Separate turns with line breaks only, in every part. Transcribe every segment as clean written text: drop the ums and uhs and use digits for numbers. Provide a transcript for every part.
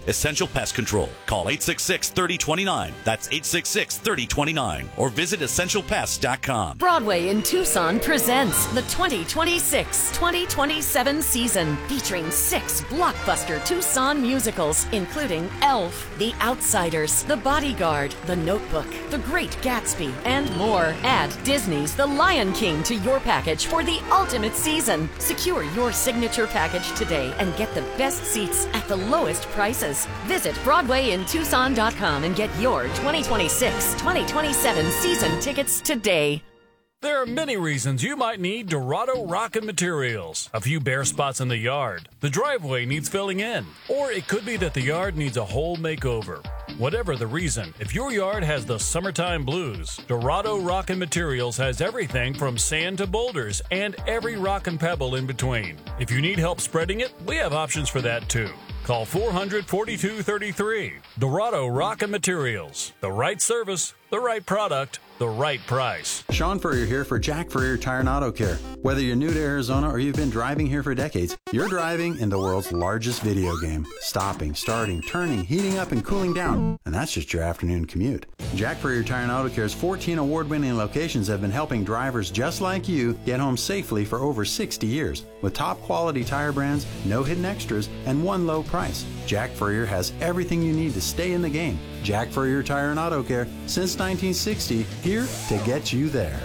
Essential Pest Control. Call 866-3029. That's 866-3029. Or visit essentialpest.com.
Broadway in Tucson presents the 2026-2027 season, featuring 6 blockbuster Tucson musicals, including Elf, The Outsiders, The Bodyguard, The Notebook, The Great Gatsby, and more. Add Disney's The Lion King to your package for the ultimate season. Secure your signature package today and get the best seats at the lowest prices. Visit BroadwayInTucson.com and get your 2026-2027 season tickets today.
There are many reasons you might need Dorado Rockin' Materials. A few bare spots in the yard. The driveway needs filling in. Or it could be that the yard needs a whole makeover. Whatever the reason, if your yard has the summertime blues, Dorado Rockin' Materials has everything from sand to boulders and every rock and pebble in between. If you need help spreading it, we have options for that too. Call 400-4233. Dorado Rockin' Materials. The right service, the right product, the right price.
Sean Furrier here for Jack Furrier Tire and Auto Care. Whether you're new to Arizona or you've been driving here for decades, you're driving in the world's largest video game. Stopping, starting, turning, heating up, and cooling down. And that's just your afternoon commute. Jack Furrier Tire and Auto Care's 14 award-winning locations have been helping drivers just like you get home safely for over 60 years. With top quality tire brands, no hidden extras, and one low price. Jack Furrier has everything you need to stay in the game. Jack Furrier Tire and Auto Care, since 1960, here to get you there.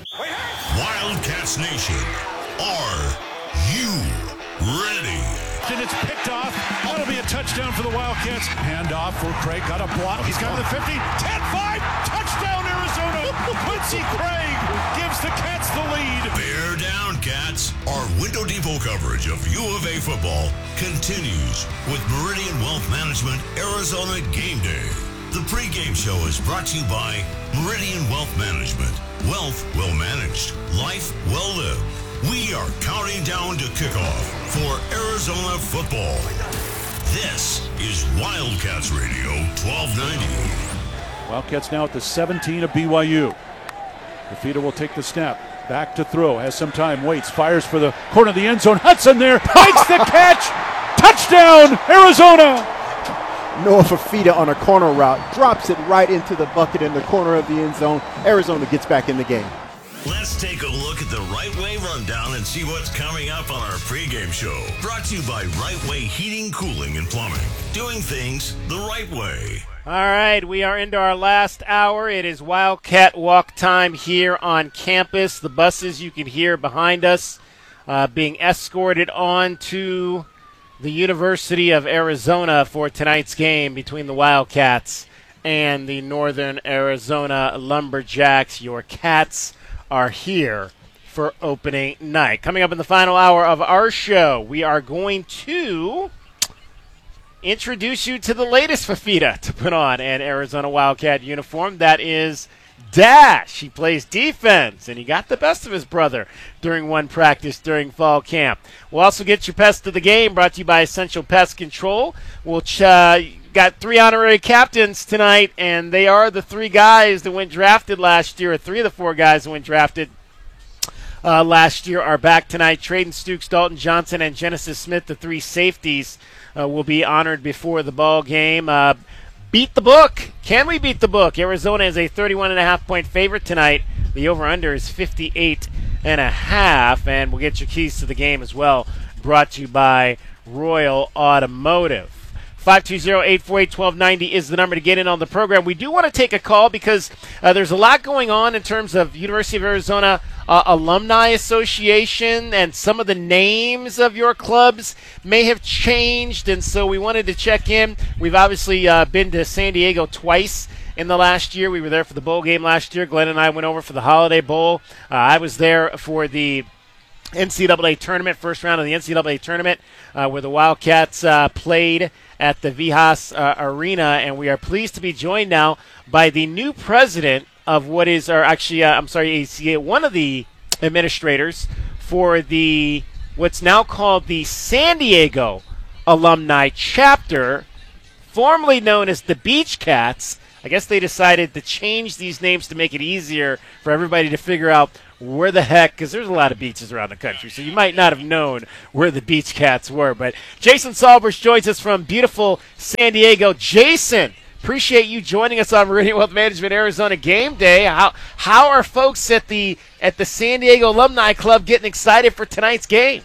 Wildcats Nation, are you ready?
And it's picked off. That'll be a touchdown for the Wildcats. Hand off for Craig. Got a block. He's got to the 50. 10-5. Touchdown, Arizona. Quincy Craig gives the Cats the lead.
Bear down, Cats. Our Window Depot coverage of U of A football continues with Meridian Wealth Management Arizona Game Day. The pregame show is brought to you by Meridian Wealth Management. Wealth well managed. Life well lived. We are counting down to kickoff for Arizona football. This is Wildcats Radio 1290.
Wildcats now at the 17 of BYU. Rafita will take the snap. Back to throw. Has some time. Waits. Fires for the corner of the end zone. Hudson there. Makes the catch. Touchdown, Arizona.
Noah Fafita on a corner route. Drops it right into the bucket in the corner of the end zone. Arizona gets back in the game.
Let's take a look at the Right Way Rundown and see what's coming up on our pregame show. Brought to you by Right Way Heating, Cooling, and Plumbing. Doing things the right way.
All right, we are into our last hour. It is Wildcat Walk time here on campus. The buses you can hear behind us being escorted on to the University of Arizona for tonight's game between the Wildcats and the Northern Arizona Lumberjacks. Your Cats are here for opening night. Coming up in the final hour of our show, we are going to introduce you to the latest Fafita to put on an Arizona Wildcat uniform. That is Dash. He plays defense, and he got the best of his brother during one practice during fall camp. We'll also get your pest of the game, brought to you by Essential Pest Control. We'll got 3 honorary captains tonight, and they are the 3 guys that went drafted last year, or 3 of the 4 guys that went drafted last year are back tonight. Traden Stukes, Dalton Johnson, and Genesis Smith, the 3 safeties, will be honored before the ball game. Beat the book. Can we beat the book? Arizona is a 31.5-point favorite tonight. The over-under is 58.5, and we'll get your keys to the game as well, brought to you by Royal Automotive. 520-848-1290 is the number to get in on the program. We do want to take a call because there's a lot going on in terms of University of Arizona Alumni Association, and some of the names of your clubs may have changed, and so we wanted to check in. We've obviously been to San Diego twice in the last year. We were there for the bowl game last year. Glenn and I went over for the Holiday Bowl. I was there for the NCAA tournament, first round of the NCAA tournament, where the Wildcats played at the Vijas Arena, and we are pleased to be joined now by the new president of what is, or actually, ACA, one of the administrators for the what's now called the San Diego Alumni Chapter, formerly known as the Beach Cats. I guess they decided to change these names to make it easier for everybody to figure out where the heck, because there's a lot of beaches around the country, so you might not have known where the Beach Cats were. But Jason Salbers joins us from beautiful San Diego. Jason, appreciate you joining us on Meridian Wealth Management Arizona Game Day. How are folks at the San Diego Alumni Club getting excited for tonight's game?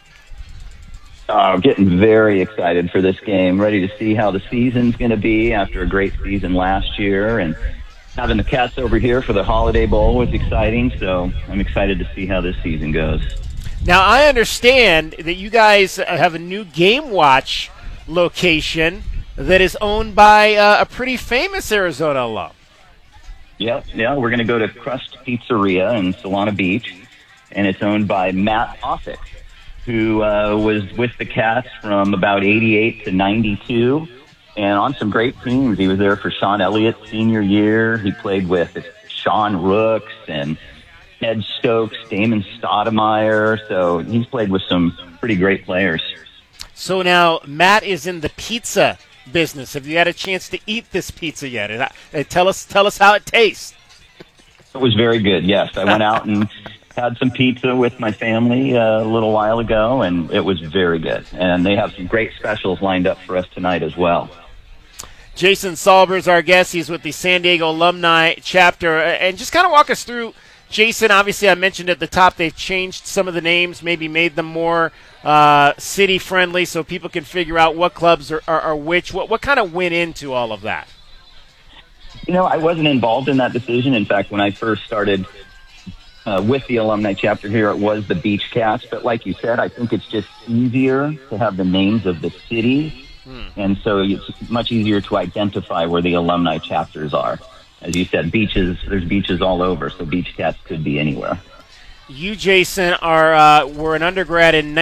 Oh, getting very excited for this game. Ready to see how the season's going to be after a great season last year, and having the Cats over here for the Holiday Bowl was exciting, so I'm excited to see how this season goes.
Now, I understand that you guys have a new Game Watch location that is owned by a pretty famous Arizona alum.
Yep, yeah, we're going to go to Crust Pizzeria in Solana Beach, and it's owned by Matt Offick, who was with the Cats from about 88 to 92. And on some great teams. He was there for Sean Elliott's senior year. He played with Sean Rooks and Ed Stokes, Damon Stoudemire. So he's played with some pretty great players.
So now Matt is in the pizza business. Have you had a chance to eat this pizza yet? Tell us how it tastes.
It was very good, yes. I went out and had some pizza with my family a little while ago, and it was very good. And they have some great specials lined up for us tonight as well.
Jason Salbers, our guest. He's with the San Diego Alumni Chapter. And just kind of walk us through, Jason, obviously I mentioned at the top they've changed some of the names, maybe made them more city-friendly so people can figure out what clubs are which. What kind of went into all of that?
You know, I wasn't involved in that decision. In fact, when I first started with the Alumni Chapter here, it was the Beach Cats. But like you said, I think it's just easier to have the names of the cities. And so it's much easier to identify where the alumni chapters are. As you said, there's beaches all over, so Beach Cats could be anywhere. You,
Jason, were an undergrad in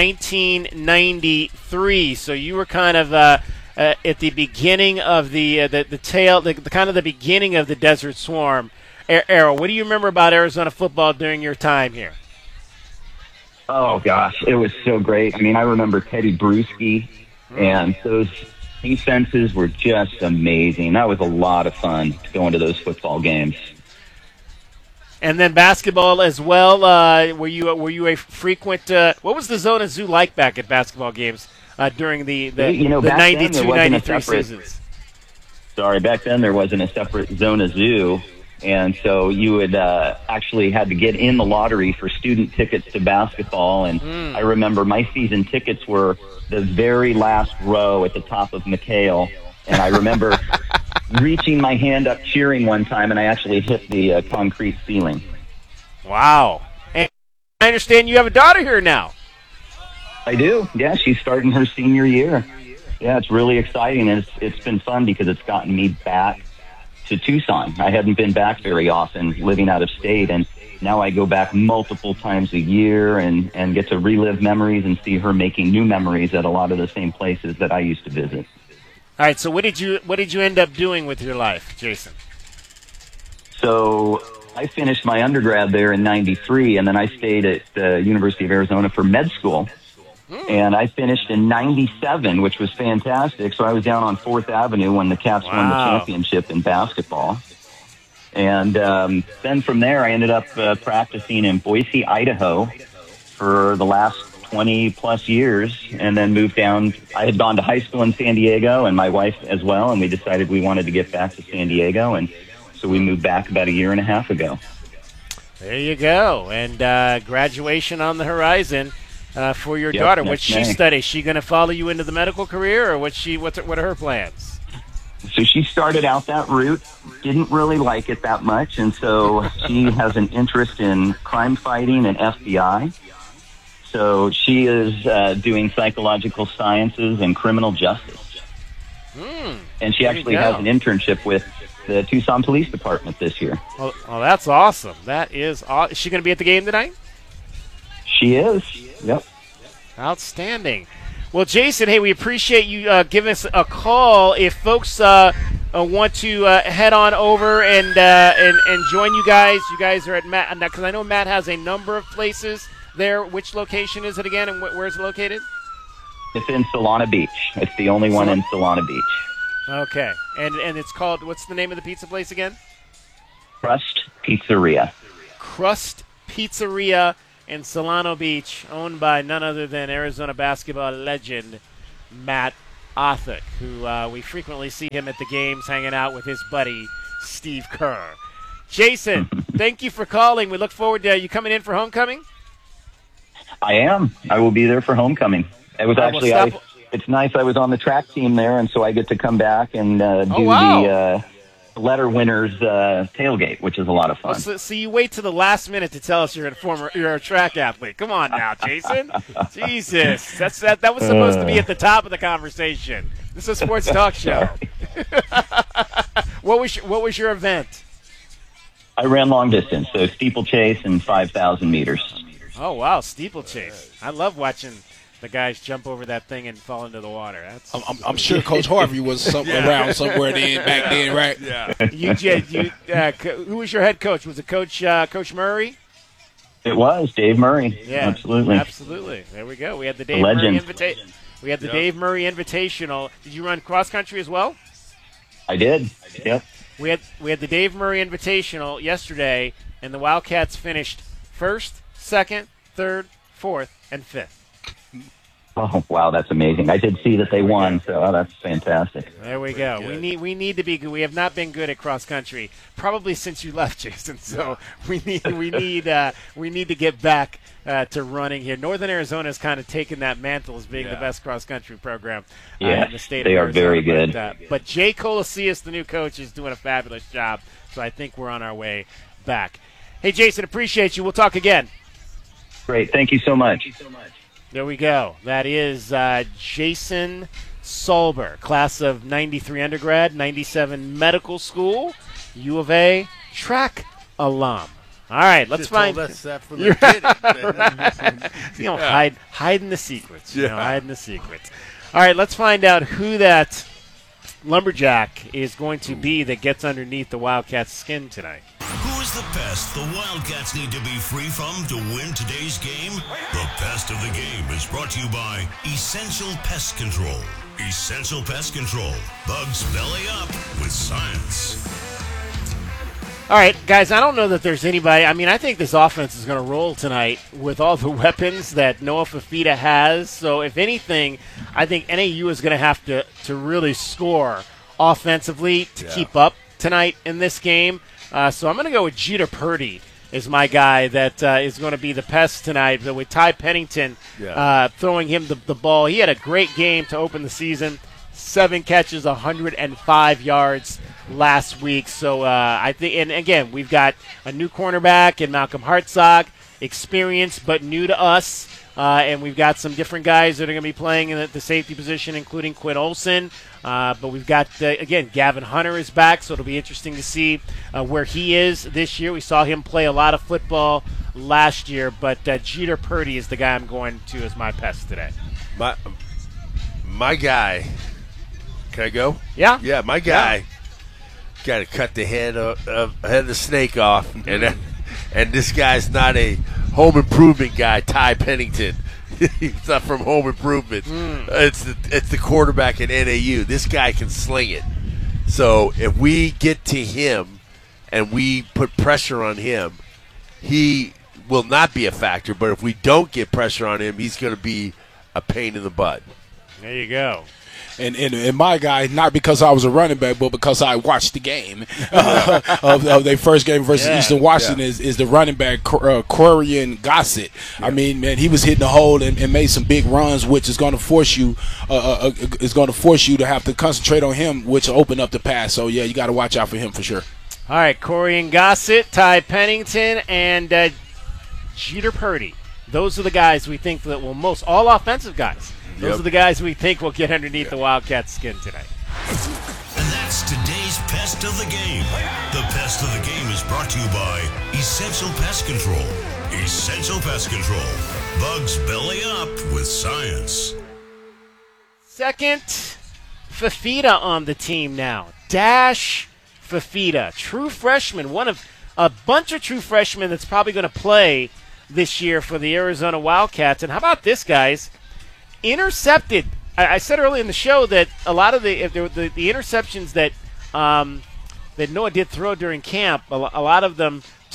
1993, so you were kind of at the beginning of the beginning of the Desert Swarm era. What do you remember about Arizona football during your time here?
Oh, gosh, it was so great. I mean, I remember Teddy Bruschi. And those defenses were just amazing. That was a lot of fun to go into those football games.
And then basketball as well. Were you a frequent? What was the Zona Zoo like back at basketball games during the 92-93 seasons?
Sorry, back then there wasn't a separate Zona Zoo. And so you would actually had to get in the lottery for student tickets to basketball. And I remember my season tickets were the very last row at the top of McHale. And I remember reaching my hand up cheering one time, and I actually hit the concrete ceiling.
Wow. And I understand you have a daughter here now.
I do. Yeah, she's starting her senior year. Yeah, it's really exciting. And it's been fun because it's gotten me back to Tucson. I hadn't been back very often living out of state, and now I go back multiple times a year and get to relive memories and see her making new memories at a lot of the same places that I used to visit.
All right, so what did you end up doing with your life, Jason?
So I finished my undergrad there in 93, and then I stayed at the University of Arizona for med school. And I finished in 97, which was fantastic. So I was down on 4th Avenue when the Cats won the championship in basketball. And then from there, I ended up practicing in Boise, Idaho for the last 20-plus years, and then moved down. I had gone to high school in San Diego, and my wife as well, and we decided we wanted to get back to San Diego, and so we moved back about a year and a half ago.
There you go. And graduation on the horizon. For your daughter, what's she study? Is she going to follow you into the medical career, or what are her plans?
So she started out that route, didn't really like it that much, and so she has an interest in crime fighting and FBI. So she is doing psychological sciences and criminal justice. And she actually has an internship with the Tucson Police Department this year.
Well, that's awesome. That is awesome. Is she going to be at the game tonight?
She is. Yep.
Outstanding. Well, Jason, hey, we appreciate you giving us a call. If folks want to head on over and join you guys are at Matt, because I know Matt has a number of places there. Which location is it again, and where is it located?
It's in Solana Beach. It's the only one in Solana Beach.
Okay. And it's called, what's the name of the pizza place again?
Crust Pizzeria.
Crust Pizzeria in Solano Beach, owned by none other than Arizona basketball legend Matt Othick, who we frequently see him at the games hanging out with his buddy Steve Kerr. Jason, thank you for calling. We look forward to you coming in for homecoming.
I am. I will be there for homecoming. It was actually, it's nice. I was on the track team there, and so I get to come back and the letter winners tailgate, which is a lot of fun.
So you wait to the last minute to tell us you're a track athlete. Come on now, Jason. Jesus, that was supposed to be at the top of the conversation. This is a sports talk show. What was your event?
I ran long distance, so steeplechase and 5,000 meters.
Oh, wow, steeplechase. I love watching the guys jump over that thing and fall into the water.
I'm sure Coach Harvey was around somewhere back then, right?
Yeah. Who was your head coach? Was it Coach Murray?
It was Dave Murray.
Yeah, absolutely. There we go. We had the Dave Murray Invitational. We had the Dave Murray Invitational. Did you run cross country as well?
I did. Yep.
We had the Dave Murray Invitational yesterday, and the Wildcats finished first, second, third, fourth, and fifth.
Oh, wow, that's amazing. I did see that they won, so that's fantastic.
There we go. We need to be good. We have not been good at cross country probably since you left, Jason. So we need to get back to running here. Northern Arizona has kind of taken that mantle as being the best cross country program in the state of Arizona. They are
very good.
But Jay Colacius, the new coach, is doing a fabulous job. So I think we're on our way back. Hey, Jason, appreciate you. We'll talk again.
Great. Thank you so much.
There we go. That is Jason Solber, class of 93 undergrad, 97 medical school, U of A track alum. All right, let's find.
Told us that from the
beginning. Hiding the secrets. Hiding the secrets. All right, let's find out who that lumberjack is going to be that gets underneath the Wildcats' skin tonight.
Who is the pest the Wildcats need to be free from to win today's game? The Pest of the Game is brought to you by Essential Pest Control. Essential Pest Control. Bugs belly up with science.
All right, guys, I don't know that there's anybody. I mean, I think this offense is going to roll tonight with all the weapons that Noah Fifita has. So, if anything, I think NAU is going to have to really score offensively to keep up tonight in this game. So I'm going to go with Jeter Purdy is my guy that is going to be the pest tonight. With Ty Pennington throwing him the ball. He had a great game to open the season. 7 catches, 105 yards last week. So I think, and again, we've got a new cornerback in Malcolm Hartzog, experienced but new to us. And we've got some different guys that are going to be playing in the safety position, including Quinn Olson. But we've got, again, Gavin Hunter is back, so it'll be interesting to see where he is this year. We saw him play a lot of football last year, but Jeter Purdy is the guy I'm going to as my pest today.
My guy, can I go?
Yeah.
Yeah, my guy got to cut the head of the snake off, and this guy's not a home improvement guy, Ty Pennington. He's not from Home Improvement. It's the quarterback at NAU. This guy can sling it. So if we get to him and we put pressure on him, he will not be a factor. But if we don't get pressure on him, he's going to be a pain in the butt.
There you go.
And my guy, not because I was a running back, but because I watched the game of their first game versus Eastern Washington is the running back, Corian Gossett. Yeah. I mean, man, he was hitting the hole and made some big runs, which is going to force you to have to concentrate on him, which will open up the pass. So, yeah, you got to watch out for him for sure.
All right, Corian Gossett, Ty Pennington, and Jeter Purdy. Those are the guys we think that will most – all offensive guys. Those are the guys we think will get underneath the Wildcats' skin tonight.
And that's today's Pest of the Game. The Pest of the Game is brought to you by Essential Pest Control. Essential Pest Control. Bugs belly up with science.
Second Fifita on the team now. Dash Fifita, true freshman, one of a bunch of true freshmen that's probably going to play this year for the Arizona Wildcats. And how about this, guys? Intercepted. I said earlier in the show that a lot of the interceptions that Noah did throw during camp, a lot of them took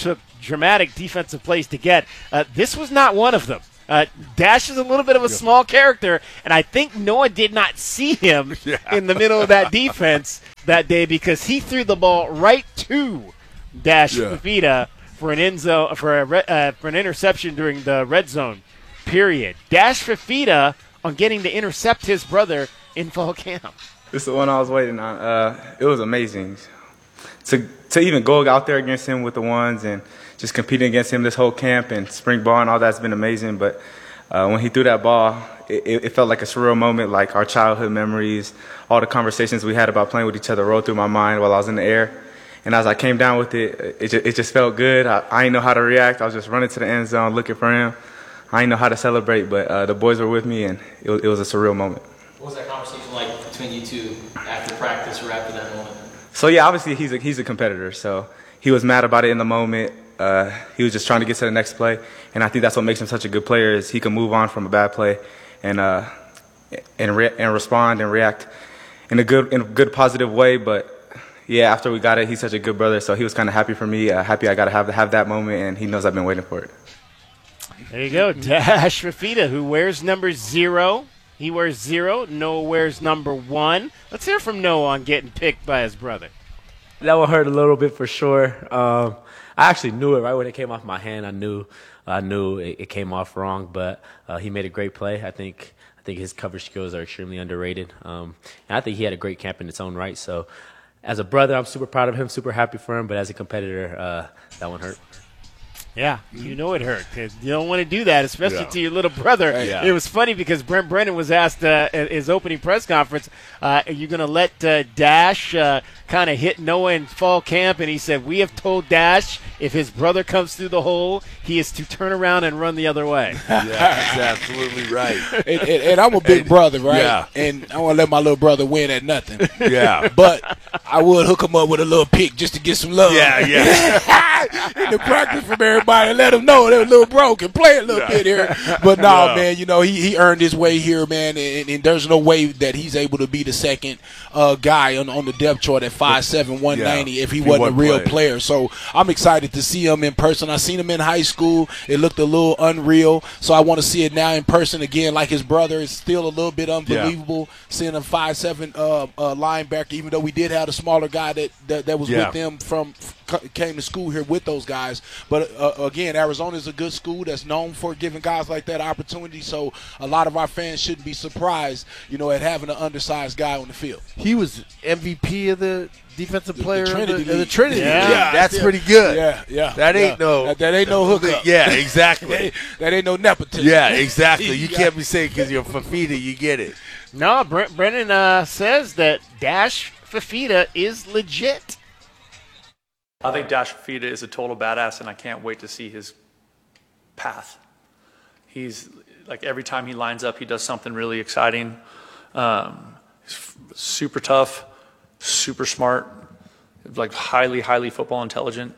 dramatic defensive plays to get. This was not one of them. Dash is a little bit of a small character, and I think Noah did not see him in the middle of that defense that day because he threw the ball right to Dash Fifita for an end zone for an interception during the red zone period. Dash Fifita on getting to intercept his brother in fall camp.
This is the one I was waiting on. It was amazing to even go out there against him with the ones and just competing against him this whole camp and spring ball and all that's been amazing. But when he threw that ball, it felt like a surreal moment, like our childhood memories, all the conversations we had about playing with each other rolled through my mind while I was in the air. And as I came down with it, it just felt good. I didn't know how to react. I was just running to the end zone looking for him. I didn't know how to celebrate, but the boys were with me, and it was a surreal moment.
What was that conversation like between you two after practice or after that moment?
So, yeah, obviously he's a competitor, so he was mad about it in the moment. He was just trying to get to the next play, and I think that's what makes him such a good player is he can move on from a bad play and respond and react in a good positive way. But yeah, after we got it, he's such a good brother, so he was kind of happy for me, happy I got to have that moment, and he knows I've been waiting for it.
There you go, Dash Fifita, who wears number 0. He wears 0. Noah wears number 1. Let's hear from Noah on getting picked by his brother.
That one hurt a little bit for sure. I actually knew it right when it came off my hand. I knew it came off wrong, but he made a great play. I think his coverage skills are extremely underrated. And I think he had a great camp in its own right. So as a brother, I'm super proud of him, super happy for him. But as a competitor, that one hurt.
Yeah, you know it hurt. You don't want to do that, especially to your little brother. It was funny because Brent Brennan was asked at his opening press conference, are you going to let Dash kind of hit Noah in fall camp? And he said, we have told Dash if his brother comes through the hole, he is to turn around and run the other way.
Yeah, that's absolutely right.
And I'm a big brother, right?
Yeah.
And I want to let my little brother win at nothing.
Yeah.
But I would hook him up with a little pick just to get some love.
Yeah.
In the practice from everybody, let him know that little bro can play a little bit here. But no, man, he earned his way here, man, and there's no way that he's able to be the second guy on the depth chart at 5'7", 190 if he wasn't a real player. So I'm excited to see him in person. I seen him in high school. It looked a little unreal. So I want to see it now in person again like his brother. It's still a little bit unbelievable seeing a 5'7" linebacker, even though we did have a smaller guy that was with them came to school here with those guys. But again, Arizona is a good school that's known for giving guys like that opportunity. So a lot of our fans shouldn't be surprised, at having an undersized guy on the field.
He was MVP of the defensive player
Trinity
of the Trinity.
Yeah,
that's pretty good.
Yeah.
That ain't no
hookup.
Yeah, exactly.
that ain't no nepotism.
Yeah, exactly. You can't be saying because you're Fifita, you get it.
No, Brennan says that Dash Fifita is legit.
I think Dash Fifita is a total badass, and I can't wait to see his path. He's like every time he lines up, he does something really exciting. He's super tough, super smart, like highly, highly football intelligent,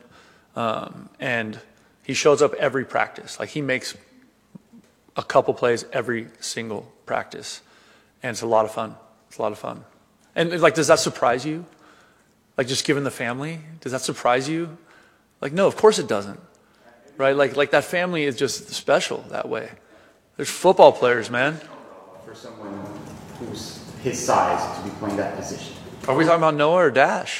and he shows up every practice. Like he makes a couple plays every single practice, and it's a lot of fun. It's a lot of fun. And like, does that surprise you? Like just given the family, does that surprise you? Like, no, of course it doesn't, right? Like that family is just special that way. There's football players, man.
For someone who's his size to be playing that position.
Are we talking about Noah or Dash?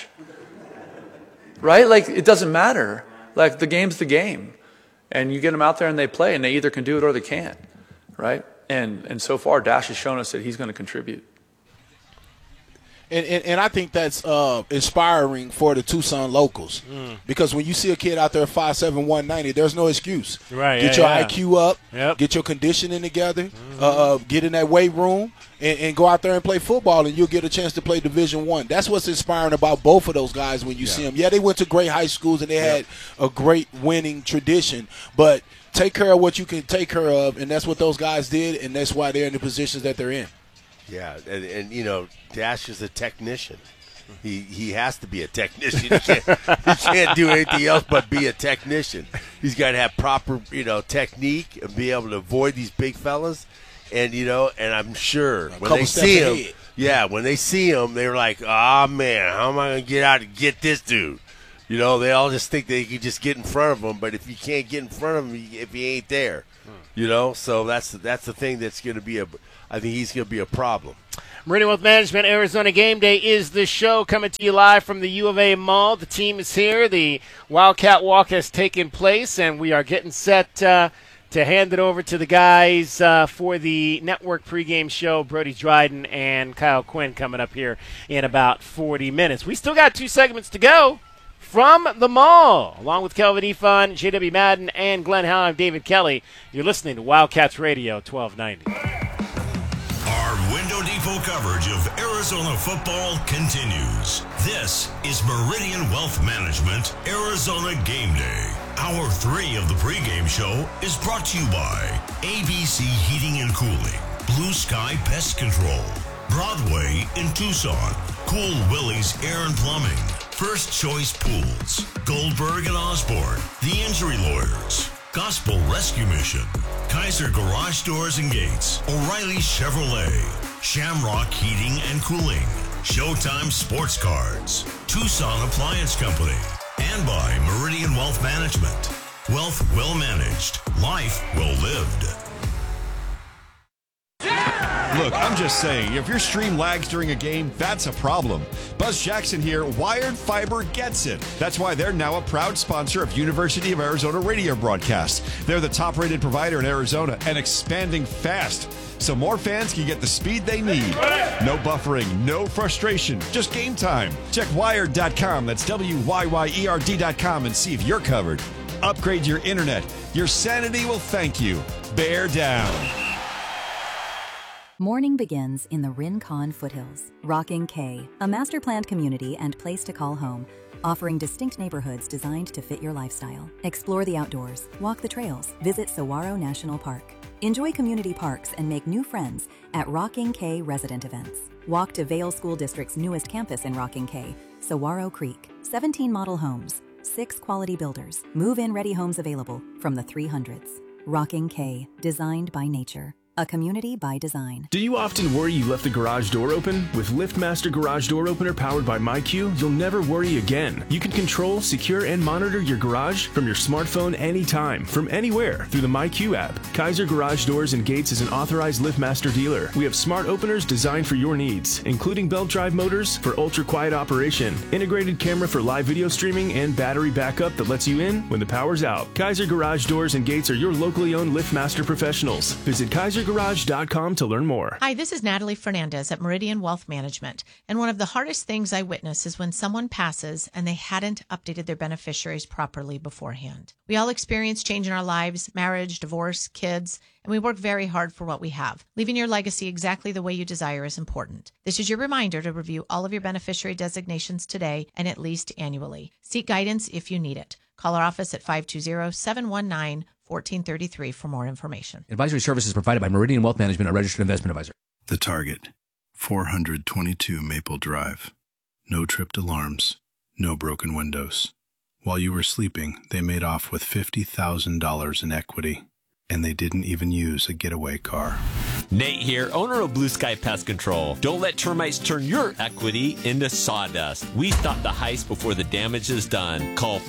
Right? Like it doesn't matter. Like the game's the game, and you get them out there and they play, and they either can do it or they can't, right? And so far, Dash has shown us that he's going to contribute.
And I think that's inspiring for the Tucson locals because when you see a kid out there 5'7", 190, there's no excuse.
Right.
Get your IQ up, get your conditioning together, get in that weight room, and go out there and play football, and you'll get a chance to play Division I. That's what's inspiring about both of those guys when you see them. Yeah, they went to great high schools and they had a great winning tradition, but take care of what you can take care of, and that's what those guys did, and that's why they're in the positions that they're in.
Yeah, and Dash is a technician. He has to be a technician. He can't do anything else but be a technician. He's got to have proper, technique and be able to avoid these big fellas. And, and I'm sure when they see him, when they see him, they're like, oh, man, how am I going to get out and get this dude? You know, they all just think they can just get in front of him, but if you can't get in front of him, if he ain't there, you know, so that's the thing that's going to be I think he's going to be a problem.
Meridian Wealth Management, Arizona Game Day is the show, coming to you live from the U of A Mall. The team is here. The Wildcat Walk has taken place, and we are getting set to hand it over to the guys for the network pregame show. Brody Dryden and Kyle Quinn coming up here in about 40 minutes. We still got 2 segments to go from the mall. Along with Kelvin Efon, J.W. Madden, and Glenn Howe, I'm David Kelly. You're listening to Wildcats Radio 1290.
Our Window Depot coverage of Arizona football continues. This is Meridian Wealth Management Arizona Game Day. Hour 3 of the pregame show is brought to you by ABC Heating and Cooling, Blue Sky Pest Control, Broadway in Tucson, Cool Willie's Air and Plumbing, First Choice Pools, Goldberg and Osborne, The Injury Lawyers, Gospel Rescue Mission, Kaiser Garage Doors and Gates, O'Reilly Chevrolet, Shamrock Heating and Cooling, Showtime Sports Cards, Tucson Appliance Company, and by Meridian Wealth Management. Wealth well managed, life well lived.
Look, I'm just saying, if your stream lags during a game, that's a problem. Buzz Jackson here, Wired Fiber gets it. That's why they're now a proud sponsor of University of Arizona radio broadcasts. They're the top-rated provider in Arizona and expanding fast, so more fans can get the speed they need. No buffering, no frustration, just game time. Check Wired.com, that's WYYERD.com, and see if you're covered. Upgrade your internet. Your sanity will thank you. Bear down.
Morning begins in the Rincon foothills. Rocking K, a master-planned community and place to call home, offering distinct neighborhoods designed to fit your lifestyle. Explore the outdoors, walk the trails, visit Saguaro National Park. Enjoy community parks and make new friends at Rocking K resident events. Walk to Vail School District's newest campus in Rocking K, Saguaro Creek. 17 model homes, 6 quality builders, move-in ready homes available from the 300s. Rocking K, designed by nature. A community by design.
Do you often worry you left the garage door open? With LiftMaster Garage Door Opener powered by MyQ, you'll never worry again. You can control, secure, and monitor your garage from your smartphone anytime, from anywhere, through the MyQ app. Kaiser Garage Doors and Gates is an authorized LiftMaster dealer. We have smart openers designed for your needs, including belt drive motors for ultra-quiet operation, integrated camera for live video streaming, and battery backup that lets you in when the power's out. Kaiser Garage Doors and Gates are your locally owned LiftMaster professionals. Visit KaiserGarage.com to learn more.
Hi, this is Natalie Fernandez at Meridian Wealth Management. And one of the hardest things I witness is when someone passes and they hadn't updated their beneficiaries properly beforehand. We all experience change in our lives, marriage, divorce, kids, and we work very hard for what we have. Leaving your legacy exactly the way you desire is important. This is your reminder to review all of your beneficiary designations today and at least annually. Seek guidance if you need it. Call our office at 520-719-1433 for more information.
Advisory services provided by Meridian Wealth Management, a registered investment advisor.
The Target, 422 Maple Drive. No tripped alarms, no broken windows. While you were sleeping, they made off with $50,000 in equity, and they didn't even use a getaway car.
Nate here, owner of Blue Sky Pest Control. Don't let termites turn your equity into sawdust. We stop the heist before the damage is done. Call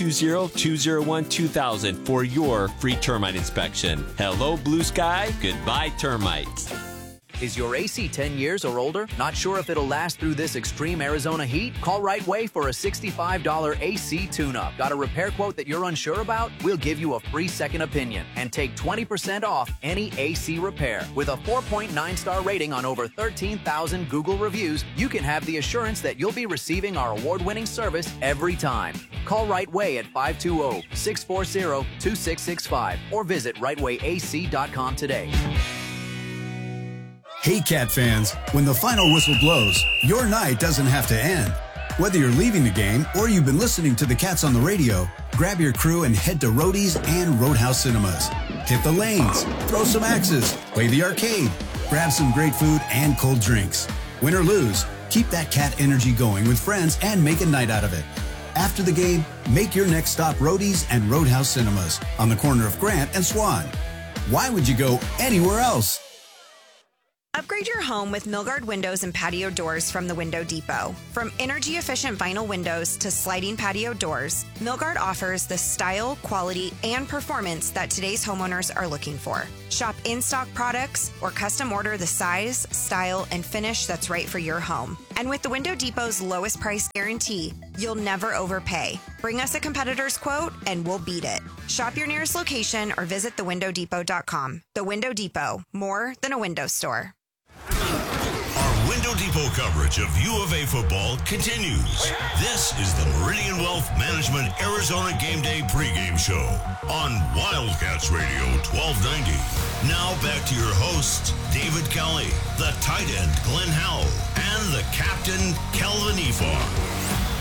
520-201-2000 for your free termite inspection. Hello, Blue Sky. Goodbye, termites.
Is your AC 10 years or older? Not sure if it'll last through this extreme Arizona heat? Call Right Way for a $65 AC tune-up. Got a repair quote that you're unsure about? We'll give you a free second opinion and take 20% off any AC repair. With a 4.9-star rating on over 13,000 Google reviews, you can have the assurance that you'll be receiving our award-winning service every time. Call Right Way at 520-640-2665 or visit rightwayac.com today.
Hey, Cat fans, when the final whistle blows, your night doesn't have to end. Whether you're leaving the game or you've been listening to the Cats on the radio, grab your crew and head to Roadies and Roadhouse Cinemas. Hit the lanes, throw some axes, play the arcade, grab some great food and cold drinks. Win or lose, keep that Cat energy going with friends and make a night out of it. After the game, make your next stop Roadies and Roadhouse Cinemas on the corner of Grant and Swan. Why would you go anywhere else?
Upgrade your home with Milgard windows and patio doors from the Window Depot. From energy-efficient vinyl windows to sliding patio doors, Milgard offers the style, quality, and performance that today's homeowners are looking for. Shop in-stock products or custom order the size, style, and finish that's right for your home. And with the Window Depot's lowest price guarantee, you'll never overpay. Bring us a competitor's quote and we'll beat it. Shop your nearest location or visit thewindowdepot.com. The Window Depot, more than a window store.
Our Window Depot coverage of U of A football continues. This is the Meridian Wealth Management Arizona Game Day pregame show on Wildcats Radio 1290. Now back to your hosts, David Kelly, the tight end Glenn Howell, and the captain Kelvin Efar.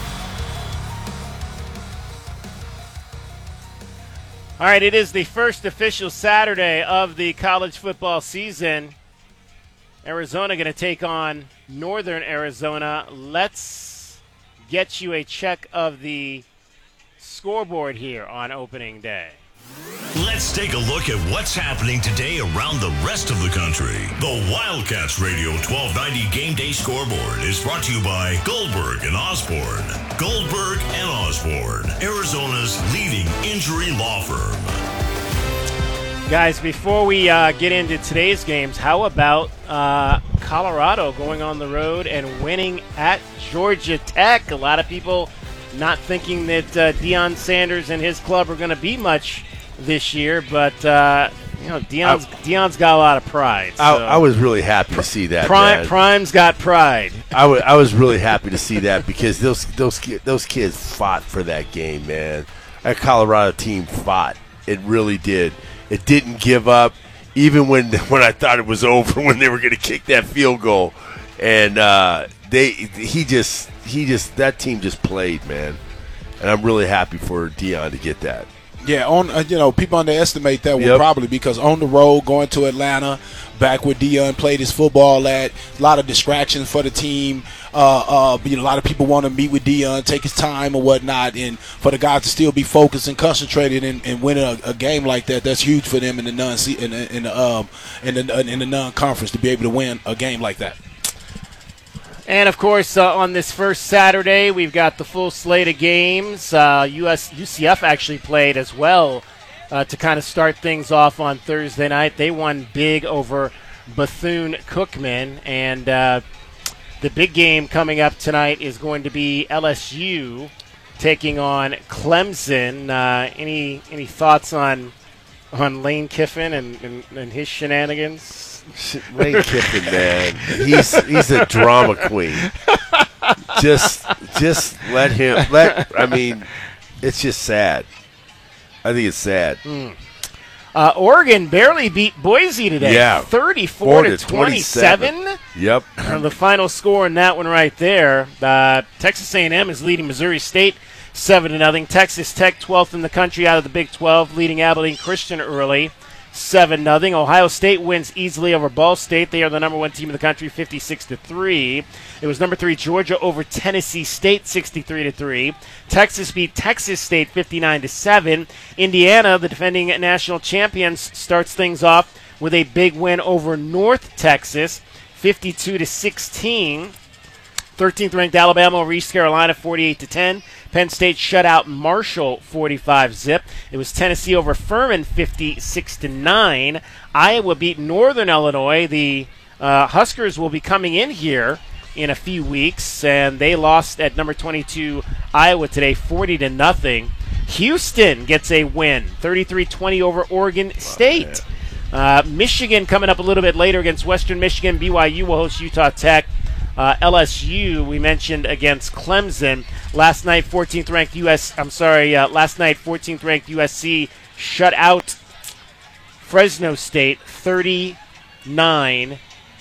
All right, it is the first official Saturday of the college football season. Arizona going to take on Northern Arizona. Let's get you a check of the scoreboard here on opening day.
Let's take a look at what's happening today around the rest of the country. The Wildcats Radio 1290 Game Day Scoreboard is brought to you by Goldberg and Osborne. Goldberg and Osborne, Arizona's leading injury law firm.
Guys, before we get into today's games, how about Colorado going on the road and winning at Georgia Tech? A lot of people not thinking that Deion Sanders and his club are going to be much this year, but Deion's got a lot of pride. So.
I was really happy to see that.
Prime's got pride.
I was really happy to see that because those kids fought for that game, man. That Colorado team fought. It really did. It didn't give up, even when I thought it was over, when they were going to kick that field goal, and that team just played, man. And I'm really happy for Deion to get that.
Yeah, people underestimate that one probably because on the road, going to Atlanta, back where Deion played his football at, a lot of distractions for the team. A lot of people want to meet with Deion, take his time or whatnot, and for the guys to still be focused and concentrated and win a game like that, that's huge for them in the non-conference to be able to win a game like that.
And, of course, on this first Saturday, we've got the full slate of games. UCF actually played as well to kind of start things off on Thursday night. They won big over Bethune-Cookman. And the big game coming up tonight is going to be LSU taking on Clemson. Any thoughts on Lane Kiffin and his shenanigans?
Lane Kiffin, man, he's a drama queen. Just let him. I mean, it's just sad. I think it's sad.
Oregon barely beat Boise today.
Yeah,
34-27.
Yep.
The final score in that one right there. Texas A&M is leading Missouri State 7-0. Texas Tech 12th in the country out of the Big 12, leading Abilene Christian early 7-0. Ohio State wins easily over Ball State. They are the number one team in the country, 56-3. It was number 3 Georgia over Tennessee State, 63-3. Texas beat Texas State, 59-7. Indiana, the defending national champions, starts things off with a big win over North Texas, 52-16. 13th ranked Alabama over East Carolina, 48-10. Penn State shut out Marshall 45-zip. It was Tennessee over Furman 56-9. Iowa beat Northern Illinois. The Huskers will be coming in here in a few weeks, and they lost at number 22 Iowa today 40-0. Houston gets a win, 33-20 over Oregon State. Michigan coming up a little bit later against Western Michigan. BYU will host Utah Tech. LSU, we mentioned, against Clemson. Last night, 14th ranked USC shut out Fresno State 39-0.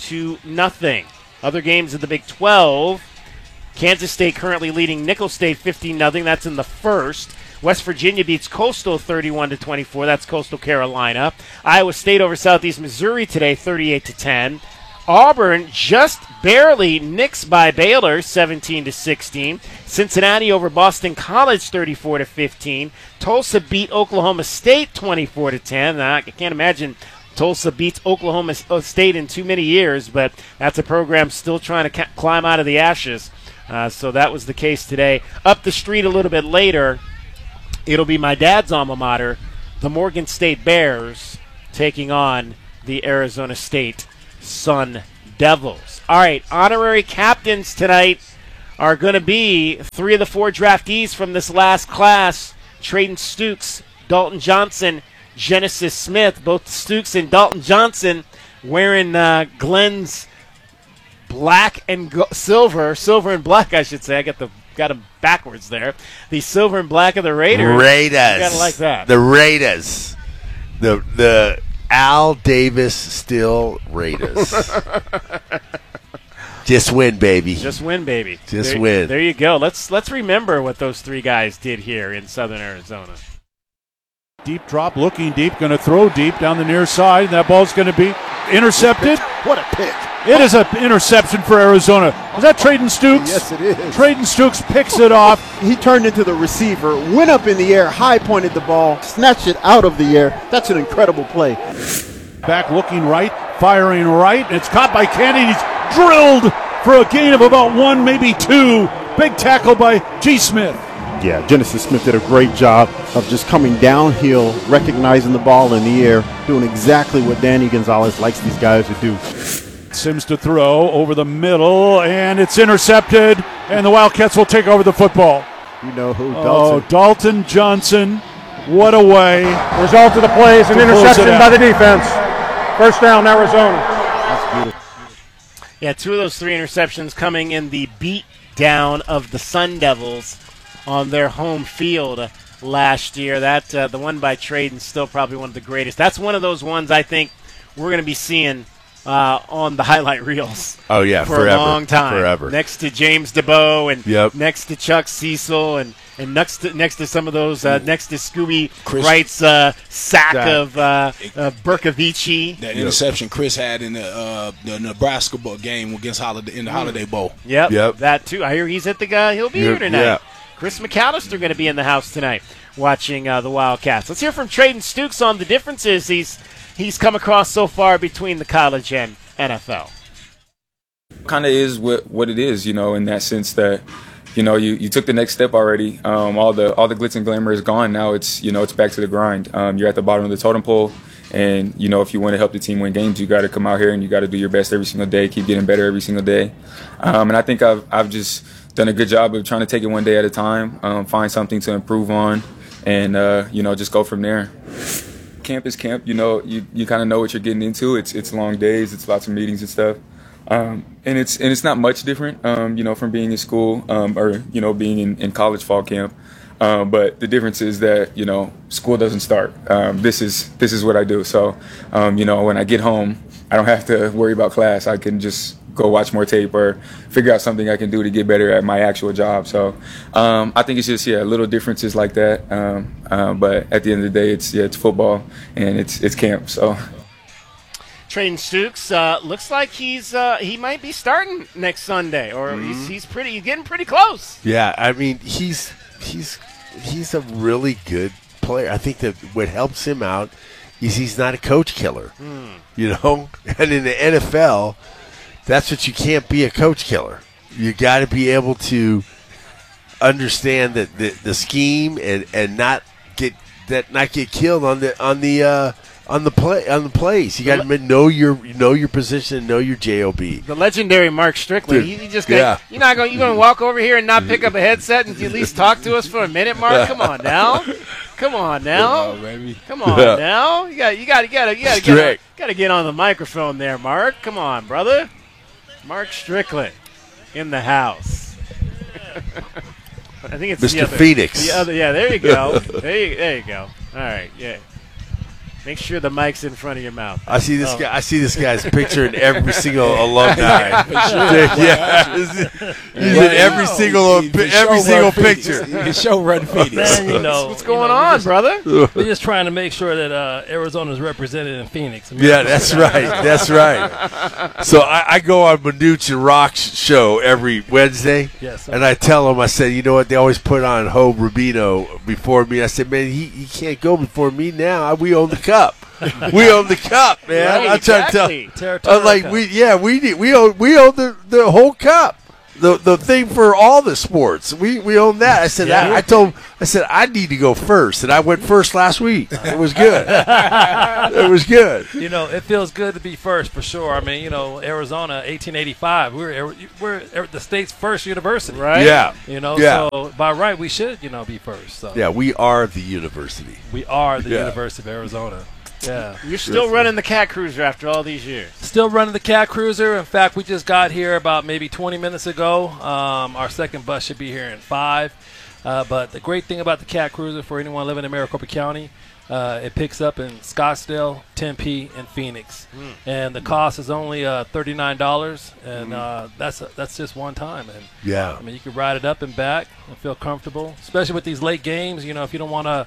Other games of the Big 12. Kansas State currently leading Nicholls State 15-0. That's in the first. West Virginia beats Coastal 31-24. That's Coastal Carolina. Iowa State over Southeast Missouri today 38-10. Auburn just barely nixed by Baylor, 17-16. Cincinnati over Boston College, 34-15. Tulsa beat Oklahoma State, 24-10. I can't imagine Tulsa beats Oklahoma State in too many years, but that's a program still trying to climb out of the ashes. So that was the case today. Up the street a little bit later, it'll be my dad's alma mater, the Morgan State Bears, taking on the Arizona State Sun Devils. All right, honorary captains tonight are going to be 3 of the 4 draftees from this last class: Trayden Stukes, Dalton Johnson, Genesis Smith. Both Stukes and Dalton Johnson wearing Glenn's black and silver and black, I should say. I got them backwards there. The silver and black of the Raiders.
Raiders.
You gotta like that.
The Raiders. The Al Davis still Raiders. Just win, baby.
Just win, baby.
Just win.
There you go. Let's remember what those 3 guys did here in Southern Arizona.
Deep drop, looking deep, going to throw deep down the near side. That ball's going to be intercepted.
What a pick.
It is an interception for Arizona. Is that Trayden Stukes?
Yes, it is.
Trayden Stukes picks it off.
He turned into the receiver, went up in the air, high pointed the ball, snatched it out of the air. That's an incredible play.
Back looking right, firing right. And it's caught by Candy. He's drilled for a gain of about 1, maybe 2. Big tackle by G. Smith.
Yeah, Genesis Smith did a great job of just coming downhill, recognizing the ball in the air, doing exactly what Danny Gonzalez likes these guys to do.
Sims to throw over the middle, and it's intercepted, and the Wildcats will take over the football.
You know who?
Dalton Johnson. What a way.
Result of the play is an interception by the defense. First down, Arizona.
That's beautiful.
Yeah, 2 of those 3 interceptions coming in the beat down of the Sun Devils on their home field last year. That the one by Trayden, still probably one of the greatest. That's one of those ones I think we're going to be seeing on the highlight reels.
Oh yeah,
for
forever,
a long time.
Forever.
Next to James DeBow and
yep.
next to Chuck Cecil and next to some of those next to Scooby Wright's sack of Berkovici.
That interception Chris had in the Nebraska game against in the Holiday Bowl.
Yep, that too. I hear he's at the guy. He'll be here tonight.
Yeah.
Chris McAllister going to be in the house tonight watching the Wildcats. Let's hear from Trayden Stukes on the differences he's come across so far between the college and NFL.
Kind of is what it is, in that sense that, you took the next step already. All the glitz and glamour is gone. Now it's back to the grind. You're at the bottom of the totem pole, and if you want to help the team win games, you got to come out here and you got to do your best every single day, keep getting better every single day. And I think I've just done a good job of trying to take it one day at a time, find something to improve on, and just go from there. Camp is camp. You kind of know what you're getting into. It's long days. It's lots of meetings and stuff. And it's not much different, from being in school or being in college fall camp. But the difference is that school doesn't start. This is what I do. So when I get home, I don't have to worry about class. I can just go watch more tape or figure out something I can do to get better at my actual job. So I think it's just little differences like that. But at the end of the day, it's football and it's camp. So.
Trayden Stukes looks like he might be starting next Sunday, or he's getting pretty close.
Yeah, I mean he's a really good player. I think that what helps him out is he's not a coach killer, and in the NFL, that's what you can't be, a coach killer. You got to be able to understand that the scheme and not get killed on the plays. You got to know your position, know your job.
The legendary Mark Strickland. He just got, you're going to walk over here and not pick up a headset and at least talk to us for a minute, Mark. Come on now. Come on now. Come on now. You got to get on the microphone there, Mark. Come on, brother. Mark Strickland in the house. I think it's
Mr. Phoenix.
There you go. There you go. All right, yeah. Make sure the mic's in front of your mouth.
I see this guy. I see this guy's picture in every single alumni. He's in every single picture.
You can show Red Phoenix.
Man,
what's going on, brother?
We're just trying to make sure that Arizona's represented in Phoenix.
Yeah, that's right. That's right. So I go on Manuch and Rock's show every Wednesday, and I tell him, I said, you know what? They always put on Hope Rubino before me. I said, man, he can't go before me now. We own the cup. We own the cup, man.
Right,
I'm trying to tell.
Territorial
I'm like,
cup.
we own the whole cup. The thing for all the sports, we own that. I said, I said I need to go first, and I went first last week. It was good. It was good.
You know, it feels good to be first for sure. I mean, you know, Arizona, 1885, we're the state's first university,
right?
Yeah.
You know,
Yeah.
so by right we should, you know, be first. So.
Yeah, we are the university.
We are the University of Arizona. Yeah.
You're still running the Cat Cruiser after all these years.
Still running the Cat Cruiser. In fact, we just got here about maybe 20 minutes ago. Our second bus should be here in 5. But the great thing about the Cat Cruiser for anyone living in Maricopa County, it picks up in Scottsdale, Tempe, and Phoenix. And the cost is only $39, and that's just one time. And
yeah,
I mean, you can ride it up and back and feel comfortable, especially with these late games. You know, if you don't want to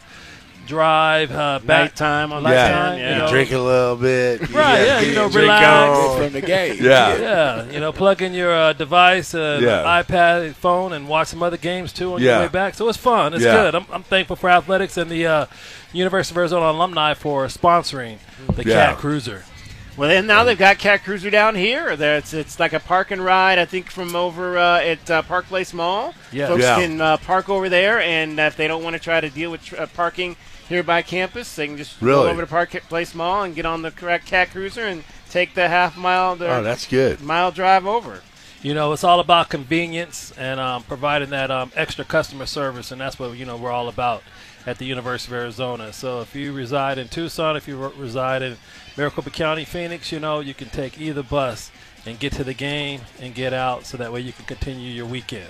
drive back
nighttime on
nighttime,
you know, drink a little bit,
right? Yeah, you know, relax
from the game.
Yeah,
you know, plug in your device, iPad, phone, and watch some other games too on your way back. So it's fun. It's good. I'm thankful for athletics and the University of Arizona alumni for sponsoring the Cat Cruiser.
Well, and now they've got Cat Cruiser down here. It's like a park and ride, I think, from over at Park Place Mall.
Yeah.
Folks can park over there, and if they don't want to try to deal with parking here by campus, they can just go over to Park Place Mall and get on the correct Cat Cruiser and take the half-mile
that's good.
mile drive over.
You know, it's all about convenience and providing that extra customer service, and that's what, you know, we're all about at the University of Arizona. So if you reside in Tucson, if you reside in Maricopa County, Phoenix, you know, you can take either bus and get to the game and get out, so that way you can continue your weekend.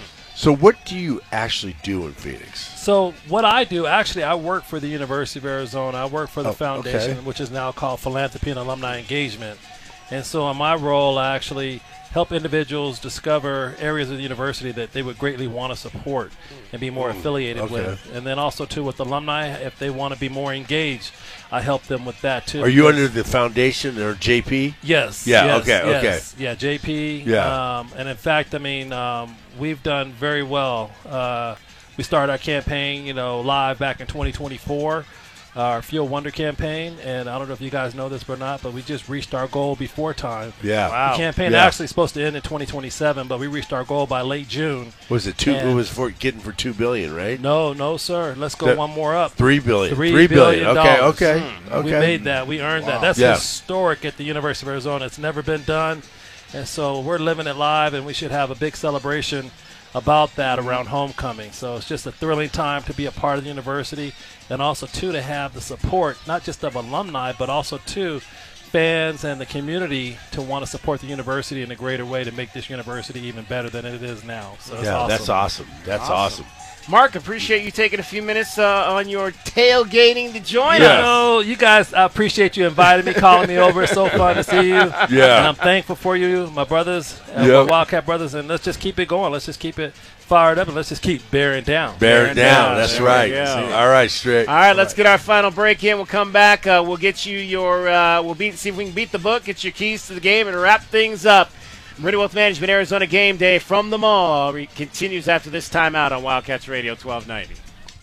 So what do you actually do in Phoenix?
So what I do, actually, I work for the University of Arizona. I work for the foundation, which is now called Philanthropy and Alumni Engagement. And so in my role, I actually help individuals discover areas of the university that they would greatly want to support and be more affiliated with. And then also, too, with alumni, if they want to be more engaged, I help them with that, too.
Are you under the foundation or JP?
Yes.
Yeah,
yes,
okay.
Yeah, JP.
Yeah.
And, in fact, I mean, we've done very well. We started our campaign, you know, live back in 2024. Our Fuel Wonder campaign, and I don't know if you guys know this or not, but we just reached our goal before time.
Yeah.
Wow.
The campaign actually supposed to end in 2027, but we reached our goal by late June.
Was it two? It was for getting for $2 billion, right?
No, sir. Let's go one more up.
$3 billion.
$3 billion.
Okay.
We made that. We earned that. That's historic at the University of Arizona. It's never been done, and so we're living it live, and we should have a big celebration about that around homecoming. So it's just a thrilling time to be a part of the university, and also too to have the support not just of alumni, but also too fans and the community to want to support the university in a greater way to make this university even better than it is now. So it's awesome.
That's awesome. That's awesome.
Mark, appreciate you taking a few minutes on your tailgating to join us.
No, you guys, I appreciate you inviting me, calling me over. It's so fun to see you.
Yeah.
And I'm thankful for you, my brothers, my Wildcat brothers, and let's just keep it going. Let's just keep it fired up, and let's just keep bearing down.
Bearing down. That's right. All right, Strick.
All right, let's get our final break in. We'll come back. We'll get you your see if we can beat the book, get your keys to the game, and wrap things up. Meridian Wealth Management Arizona Game Day from the mall continues after this timeout on Wildcats Radio 1290.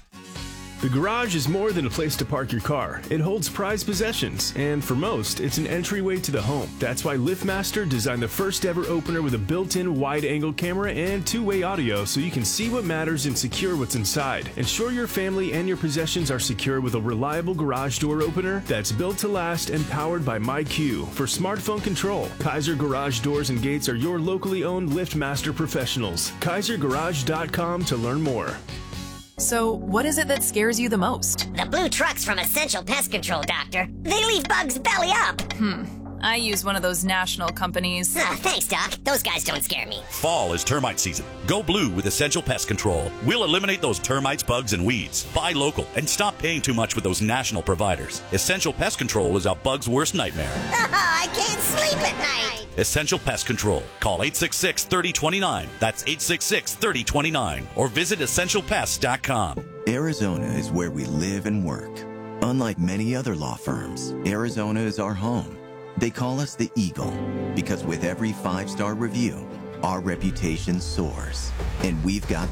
The garage is more than a place to park your car. It holds prized possessions, and for most, it's an entryway to the home. That's why LiftMaster designed the first ever opener with a built-in wide-angle camera and two-way audio, so you can see what matters and secure what's inside. Ensure your family and your possessions are secure with a reliable garage door opener that's built to last and powered by MyQ. For smartphone control, Kaiser Garage Doors and Gates are your locally owned LiftMaster professionals. KaiserGarage.com to learn more.
So, what is it that scares you the most?
The blue trucks from Essential Pest Control, Doctor. They leave bugs belly up.
I use one of those national companies.
Thanks, Doc. Those guys don't scare me.
Fall is termite season. Go blue with Essential Pest Control. We'll eliminate those termites, bugs, and weeds. Buy local and stop paying too much with those national providers. Essential Pest Control is a bug's worst nightmare.
I can't sleep at night.
Essential Pest Control. Call 866-3029. That's 866-3029. Or visit EssentialPest.com.
Arizona is where we live and work. Unlike many other law firms, Arizona is our home. They call us the Eagle because with every 5-star review, our reputation soars, and we've got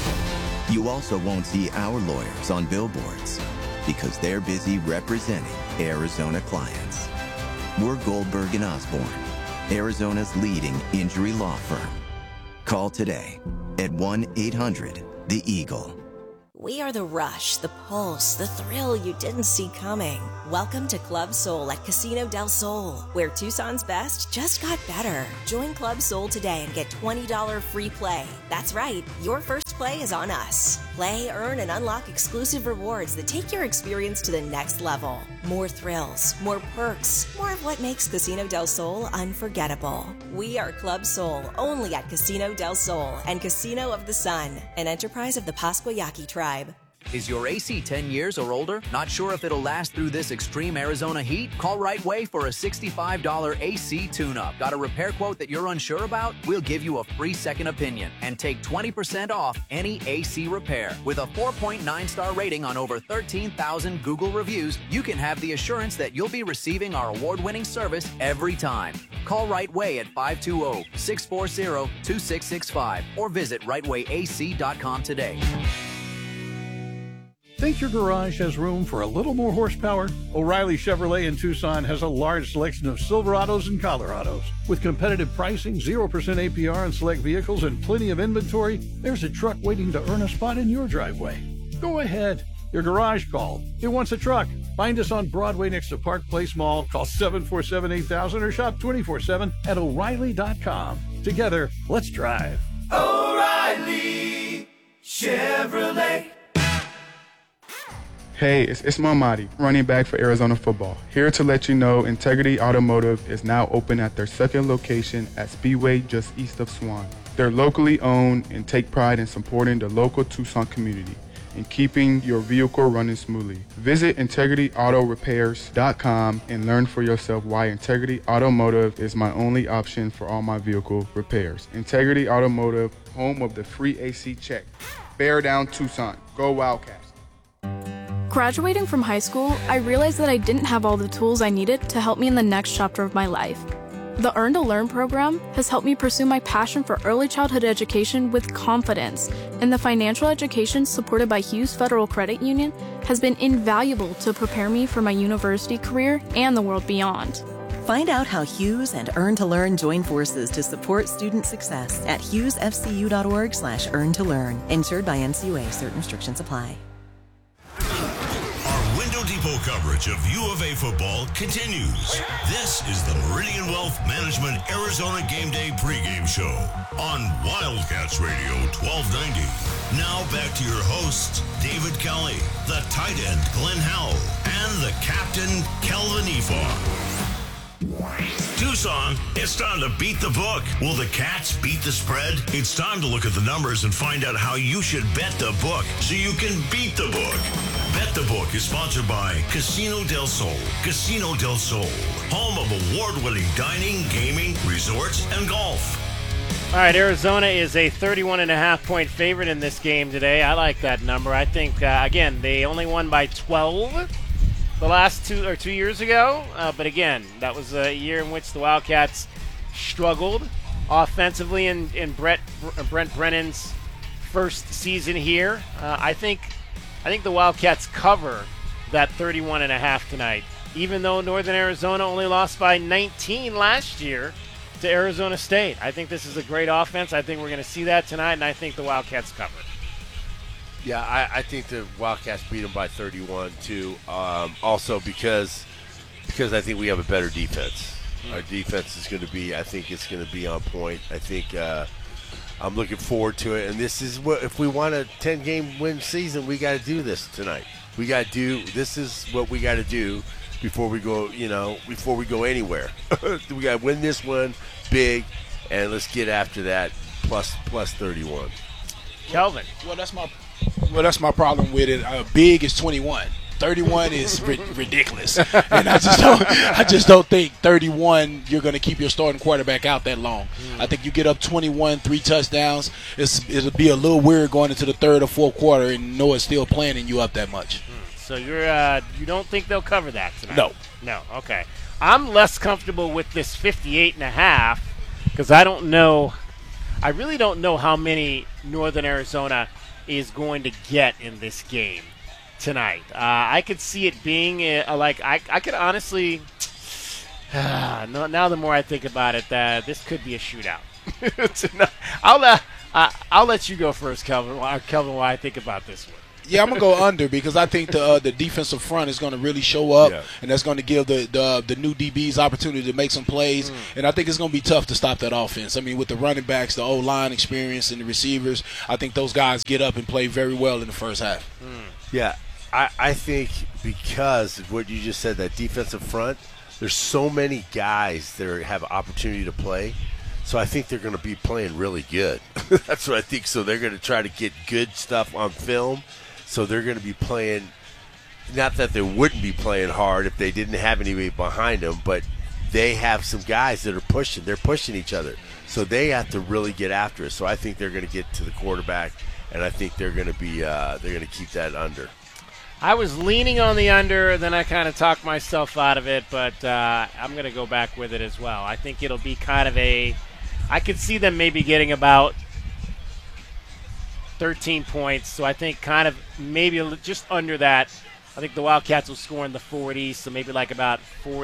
thousands. You also won't see our lawyers on billboards because they're busy representing Arizona clients. We're Goldberg and Osborne, Arizona's leading injury law firm. Call today at 1-800-THE-EAGLE.
We are the rush, the pulse, the thrill you didn't see coming. Welcome to Club Soul at Casino del Sol, where Tucson's best just got better. Join Club Soul today and get $20 free play. That's right, your first play is on us. Play, earn, and unlock exclusive rewards that take your experience to the next level. More thrills, more perks, more of what makes Casino del Sol unforgettable. We are Club Soul, only at Casino del Sol and Casino of the Sun, an enterprise of the Pascua Yaqui tribe.
Is your AC 10 years or older? Not sure if it'll last through this extreme Arizona heat? Call Right Way for a $65 AC tune-up. Got a repair quote that you're unsure about? We'll give you a free second opinion and take 20% off any AC repair. With a 4.9-star rating on over 13,000 Google reviews, you can have the assurance that you'll be receiving our award-winning service every time. Call Right Way at 520-640-2665 or visit rightwayac.com today.
Think your garage has room for a little more horsepower? O'Reilly Chevrolet in Tucson has a large selection of Silverados and Colorados. With competitive pricing, 0% APR on select vehicles, and plenty of inventory, there's a truck waiting to earn a spot in your driveway. Go ahead. Your garage called. It wants a truck. Find us on Broadway next to Park Place Mall. Call 747-8000 or shop 24/7 at O'Reilly.com. Together, let's drive.
O'Reilly Chevrolet.
Hey, it's Ismail Mahdi, running back for Arizona football. Here to let you know Integrity Automotive is now open at their second location at Speedway just east of Swan. They're locally owned and take pride in supporting the local Tucson community and keeping your vehicle running smoothly. Visit IntegrityAutoRepairs.com and learn for yourself why Integrity Automotive is my only option for all my vehicle repairs. Integrity Automotive, home of the free AC check. Bear down Tucson. Go Wildcats.
Graduating from high school, I realized that I didn't have all the tools I needed to help me in the next chapter of my life. The Earn to Learn program has helped me pursue my passion for early childhood education with confidence, and the financial education supported by Hughes Federal Credit Union has been invaluable to prepare me for my university career and the world beyond.
Find out how Hughes and Earn to Learn join forces to support student success at hughesfcu.org/earn-to-learn. Insured by NCUA. Certain restrictions apply.
Window Depot coverage of U of A football continues. This is the Meridian Wealth Management Arizona Game Day pregame show on Wildcats Radio 1290. Now back to your hosts, David Kelly, the tight end Glenn Howell, and the captain Kelvin Efar. Tucson, it's time to beat the book. Will the Cats beat the spread? It's time to look at the numbers and find out how you should bet the book so you can beat the book. Bet the Book is sponsored by Casino del Sol. Casino del Sol, home of award-winning dining, gaming, resorts, and golf.
All right, Arizona is a 31.5-point favorite in this game today. I like that number. I think, again, they only won by 12 the last 2 years ago. But again, that was a year in which the Wildcats struggled offensively in Brent Brennan's first season here. I think the Wildcats cover that 31.5 tonight, even though Northern Arizona only lost by 19 last year to Arizona State. I think this is a great offense. I think we're going to see that tonight, and I think the Wildcats cover.
Yeah, I think the Wildcats beat them by 31 too. Also because I think we have a better defense. Our defense is going to be. I think it's going to be on point. I think I'm looking forward to it. And this is what, if we want a 10-game win season, we got to do this tonight. We got to do. This is what we got to do before we go. Before we go anywhere, we got to win this one big, and let's get after that plus 31.
Kelvin.
Well, that's my problem with it. Big is 21. 31 is ridiculous, and I just don't think 31 you're going to keep your starting quarterback out that long. I think you get up 21, 3 touchdowns. It'll be a little weird going into the third or fourth quarter and Noah's still planning you up that much.
So you don't think they'll cover that tonight? No. Okay. I'm less comfortable with this 58.5 because I really don't know how many Northern Arizona is going to get in this game tonight. I could see it being I could honestly. Now the more I think about it, this could be a shootout. I'll let you go first, Kelvin. Kelvin, why I think about this one.
Yeah, I'm gonna go under because I think the defensive front is gonna really show up, and that's gonna give the new DBs opportunity to make some plays. And I think it's gonna be tough to stop that offense. I mean, with the running backs, the O-line experience, and the receivers, I think those guys get up and play very well in the first half.
Yeah, I think because of what you just said, that defensive front, there's so many guys that have opportunity to play. So I think they're going to be playing really good. That's what I think. So they're going to try to get good stuff on film. So they're going to be playing, not that they wouldn't be playing hard if they didn't have anybody behind them, but they have some guys that are pushing. They're pushing each other. So they have to really get after it. So I think they're going to get to the quarterback, and I think they're going to be they're going to keep that under.
I was leaning on the under, then I kind of talked myself out of it, but I'm going to go back with it as well. I think it'll be kind of I could see them maybe getting about 13 points, so I think kind of maybe just under that. I think the Wildcats will score in the 40s, so maybe like about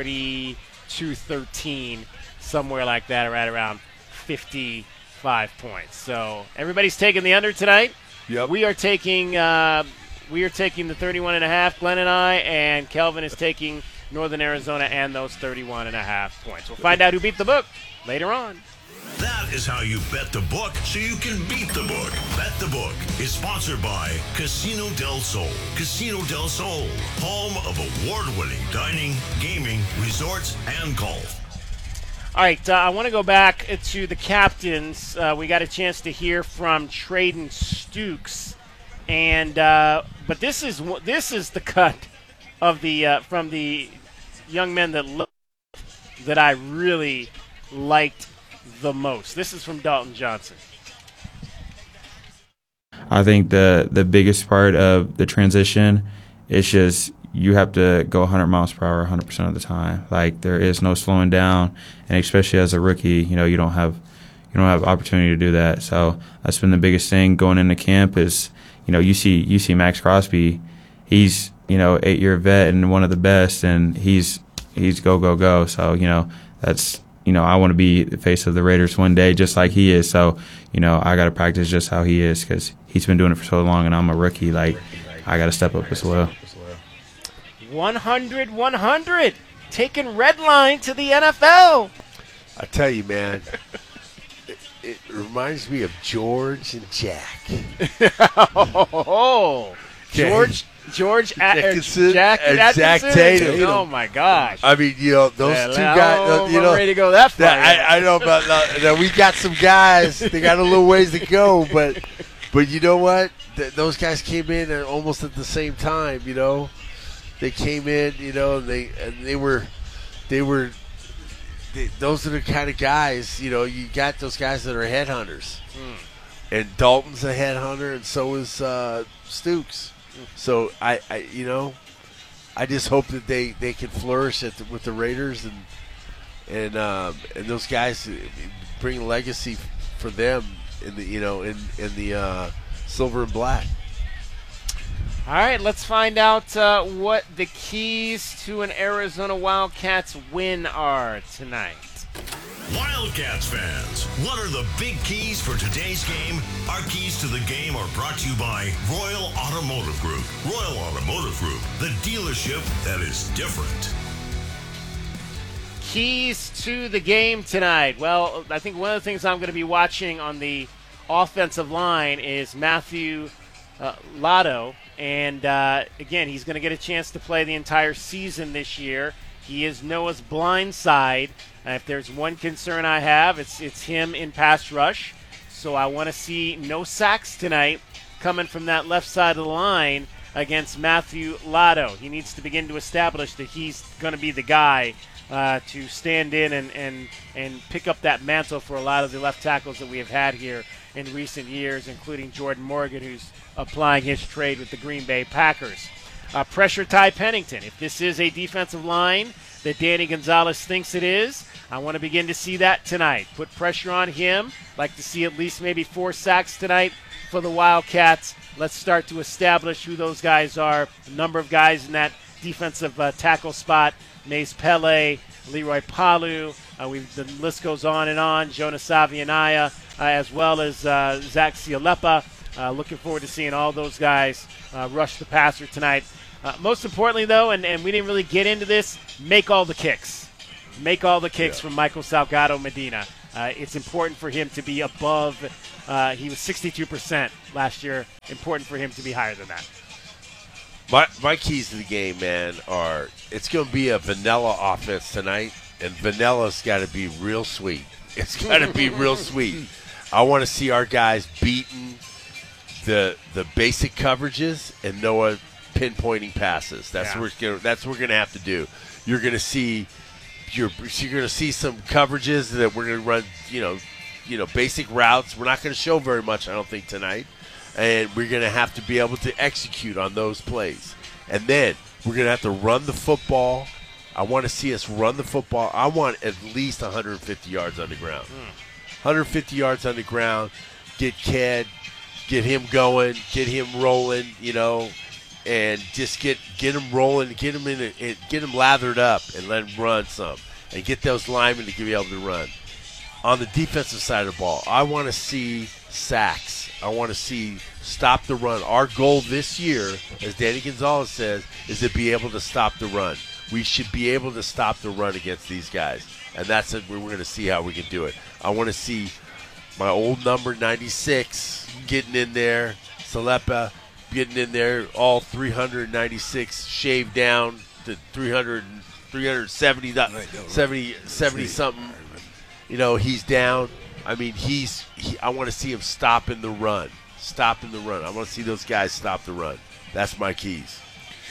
42-13, somewhere like that, right around 55 points. So everybody's taking the under tonight.
Yep.
We are taking the 31.5, Glenn and I, and Kelvin is taking Northern Arizona and those 31.5 points. We'll find out who beat the book later on.
That is how you bet the book so you can beat the book. Bet the Book is sponsored by Casino del Sol. Casino del Sol, home of award-winning dining, gaming, resorts, and golf.
All right, I want to go back to the captains. We got a chance to hear from Trayden Stukes, and but this is the cut of the from the young men that I really liked the most. This is from Dalton Johnson.
I think the biggest part of the transition is just you have to go 100 miles per hour 100% of the time. Like, there is no slowing down, and especially as a rookie, you don't have opportunity to do that. So that's been the biggest thing going into camp is, you see Max Crosby, he's 8-year vet and one of the best, and he's go. So that's. I want to be the face of the Raiders one day just like he is. So, I got to practice just how he is because he's been doing it for so long and I'm a rookie. Like, I got to step up as well.
100, taking Redline to the NFL.
I tell you, man, it reminds me of George and Jack. George Atkinson,
Jack
Tatum.
Oh my gosh!
I mean, those two guys.
I'm ready to go that far.
I know, but we got some guys. They got a little ways to go, but you know what? Those guys came in almost at the same time. They came in. And they were. Those are the kind of guys. You got those guys that are headhunters, and Dalton's a headhunter, and so is Stukes. So I just hope that they can flourish with the Raiders and those guys bring legacy for them in the silver and black.
All right, let's find out what the keys to an Arizona Wildcats win are tonight.
Wildcats fans, what are the big keys for today's game? Our keys to the game are brought to you by Royal Automotive Group. Royal Automotive Group, the dealership that is different.
Keys to the game tonight. Well, I think one of the things I'm going to be watching on the offensive line is Matthew Lotto. And, again, he's going to get a chance to play the entire season this year. He is Noah's blind side. If there's one concern I have, it's him in pass rush. So I want to see no sacks tonight coming from that left side of the line against Matthew Lotto. He needs to begin to establish that he's going to be the guy to stand in and pick up that mantle for a lot of the left tackles that we have had here in recent years, including Jordan Morgan, who's applying his trade with the Green Bay Packers. Pressure Ty Pennington. If this is a defensive line that Danny Gonzalez thinks it is, I want to begin to see that tonight. Put pressure on him. Like to see at least maybe 4 sacks tonight for the Wildcats let's start to establish who those guys are. A number of guys in that defensive tackle spot: Mace Pele, Leroy Palu. The list goes on and on. Jonas Savianaya, as well as Zach Cialepa. Looking forward to seeing all those guys rush the passer tonight. Most importantly, though, and we didn't really get into this, make all the kicks. Make all the kicks from Michael Salgado Medina. It's important for him to be above. He was 62% last year. Important for him to be higher than that.
My keys to the game, man, are it's going to be a vanilla offense tonight, and vanilla's got to be real sweet. It's got to be real sweet. I want to see our guys beating the basic coverages and Noah pinpointing passes. That's what we're going to have to do. You're going to see some coverages that we're going to run, you know, basic routes. We're not going to show very much, I don't think, tonight. And we're going to have to be able to execute on those plays. And then we're going to have to run the football. I want to see us run the football. I want at least 150 yards on the ground. 150 yards on the ground, get him going, get him rolling, and just get him rolling, get him lathered up and let him run some and get those linemen to be able to run. On the defensive side of the ball, I want to see sacks. I want to see stop the run. Our goal this year, as Danny Gonzalez says, is to be able to stop the run. We should be able to stop the run against these guys, and that's it. We're going to see how we can do it. I want to see my old number 96 getting in there, Cialepa getting in there, all 396 shaved down to 370 something. He's down. I mean, I want to see him stopping the run. I want to see those guys stop the run. That's my keys.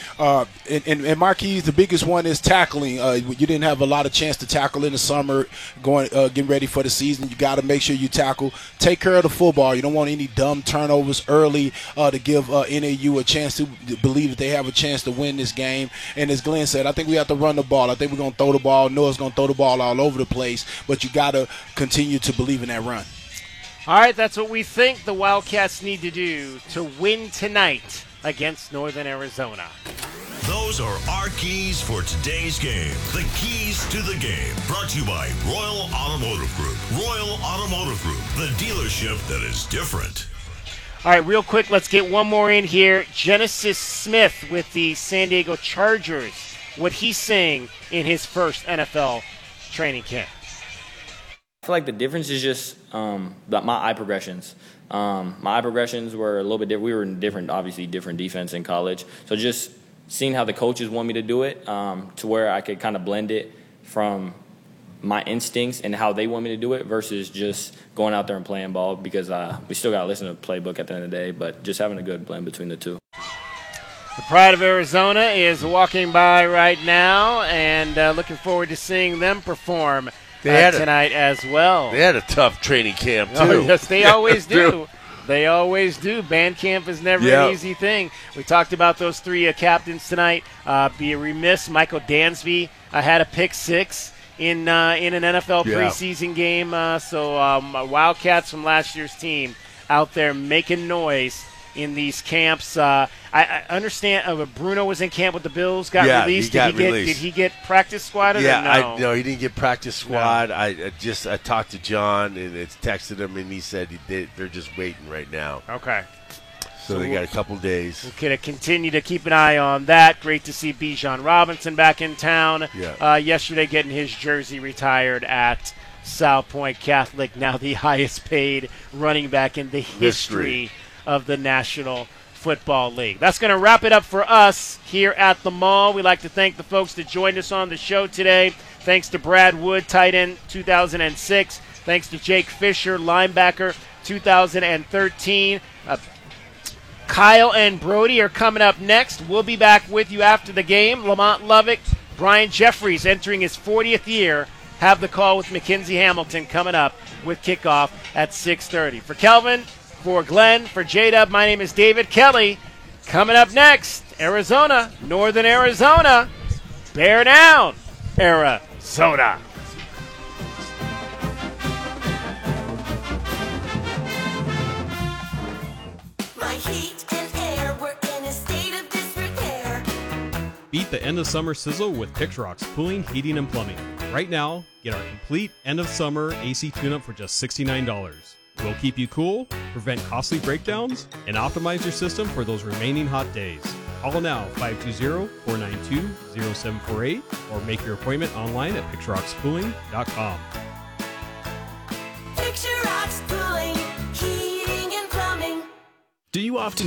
And my keys, the biggest one is tackling. You didn't have a lot of chance to tackle in the summer, getting ready for the season. You got to make sure you tackle. Take care of the football. You don't want any dumb turnovers early to give NAU a chance to believe that they have a chance to win this game. And as Glenn said, I think we have to run the ball. I think we're going to throw the ball. Noah's going to throw the ball all over the place, but you got to continue to believe in that run.
All right, that's what we think the Wildcats need to do to win tonight against Northern Arizona.
Those are our keys for today's game. The keys to the game. Brought to you by Royal Automotive Group. Royal Automotive Group, the dealership that is different.
All right, real quick, let's get one more in here. Genesis Smith with the San Diego Chargers. What he's saying in his first NFL training camp.
I feel like the difference is just my eye progressions. My eye progressions were a little bit different. We were in different defense in college. So just seeing how the coaches want me to do it to where I could kind of blend it from my instincts and how they want me to do it versus just going out there and playing ball because we still got to listen to the playbook at the end of the day, but just having a good blend between the two.
The Pride of Arizona is walking by right now and looking forward to seeing them perform tonight as well.
They had a tough training camp, too.
Oh, yes, they always do. They always do. Band camp is never an easy thing. We talked about those three captains tonight. Be remiss. Michael Dansby had a pick six in an NFL preseason game. So Wildcats from last year's team out there making noise in these camps. I understand Bruno was in camp with the Bills, got released. Did he get practice squatted?
Yeah,
or no?
He didn't get practice squad.
No.
I talked to John and texted him, and he said they're just waiting right now.
Okay.
So they got a couple days.
We're going to continue to keep an eye on that. Great to see Bijan Robinson back in town. Yesterday getting his jersey retired at South Point Catholic, now the highest paid running back in the history of the National Football League. That's going to wrap it up for us here at the Mall. We'd like to thank the folks that joined us on the show today. Thanks to Brad Wood, tight end, 2006. Thanks to Jake Fisher, linebacker, 2013. Kyle and Brody are coming up next. We'll be back with you after the game. Lamont Lovick, Brian Jeffries entering his 40th year. Have the call with Mackenzie Hamilton coming up with kickoff at 6:30. For Kelvin, for Glenn, for J-Dub, my name is David Kelly. Coming up next, Arizona, Northern Arizona. Bear down, Arizona.
My heat and
Beat the end of summer sizzle with Picturox Cooling, Heating, and Plumbing. Right now, get our complete end of summer AC tune-up for just $69. We'll keep you cool, prevent costly breakdowns, and optimize your system for those remaining hot days. Call now 520-492-0748 or make your appointment online at picturoxcooling.com.
Picturox Cooling, Heating and Plumbing.
Do you often